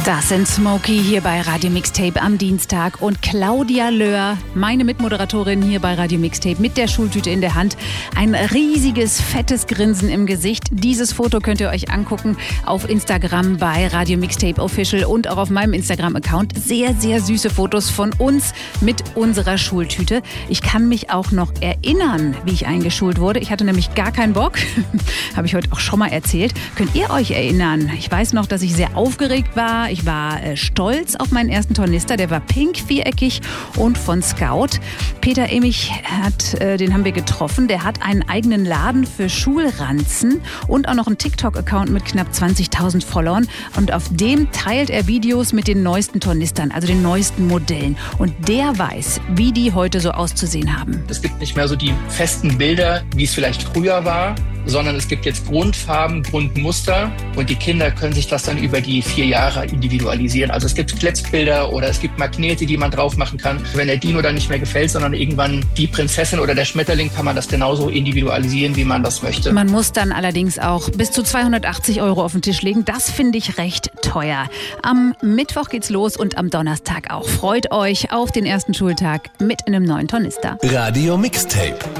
Das sind Smokey hier bei Radio Mixtape am Dienstag und Claudia Löhr, meine Mitmoderatorin hier bei Radio Mixtape mit der Schultüte in der Hand. Ein riesiges, fettes Grinsen im Gesicht. Dieses Foto könnt ihr euch angucken auf Instagram bei Radio Mixtape Official und auch auf meinem Instagram-Account. Sehr, sehr süße Fotos von uns mit unserer Schultüte. Ich kann mich auch noch erinnern, wie ich eingeschult wurde. Ich hatte nämlich gar keinen Bock. Habe ich heute auch schon mal erzählt. Könnt ihr euch erinnern? Ich weiß noch, dass ich sehr aufgeregt war. Ich war stolz auf meinen ersten Tornister. Der war pink, viereckig und von Scout. Peter Emich den haben wir getroffen. Der hat einen eigenen Laden für Schulranzen und auch noch einen TikTok-Account mit knapp 20.000 Followern. Und auf dem teilt er Videos mit den neuesten Tornistern, also den neuesten Modellen. Und der weiß, wie die heute so auszusehen haben. Es gibt nicht mehr so die festen Bilder, wie es vielleicht früher war, sondern es gibt jetzt Grundfarben, Grundmuster und die Kinder können sich das dann über die 4 Jahre individualisieren. Also es gibt Kletzbilder oder es gibt Magnete, die man drauf machen kann. Wenn der Dino dann nicht mehr gefällt, sondern irgendwann die Prinzessin oder der Schmetterling, kann man das genauso individualisieren, wie man das möchte. Man muss dann allerdings auch bis zu 280 € auf den Tisch legen. Das finde ich recht teuer. Am Mittwoch geht's los und am Donnerstag auch. Freut euch auf den ersten Schultag mit einem neuen Tornister. Radio Mixtape.